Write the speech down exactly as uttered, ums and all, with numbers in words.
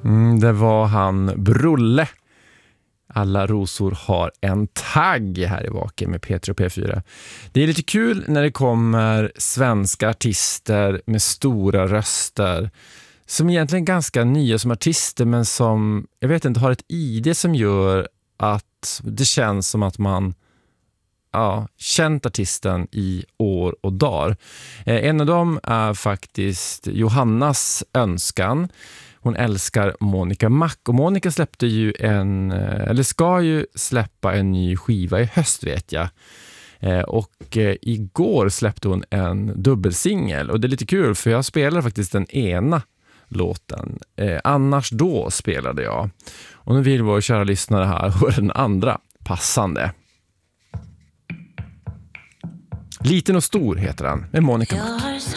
Mm, det var han Brulle. Alla rosor har en tagg här i Vaken med P tre och P fyra. Det är lite kul när det kommer svenska artister med stora röster som egentligen är ganska nya som artister men som, jag vet inte, har ett I D som gör att det känns som att man ja, känt artisten i år och dag. Eh, en av dem är faktiskt Johannas Önskan. Hon älskar Monica Mac och Monica släppte ju en, eller ska ju släppa en ny skiva i höst vet jag. Eh, och eh, igår släppte hon en dubbelsingel och det är lite kul för jag spelar faktiskt den ena låten. Eh, annars då spelade jag. Och nu vill våra kära lyssnare här höra den andra passande. Liten och stor heter den med Monica Mac.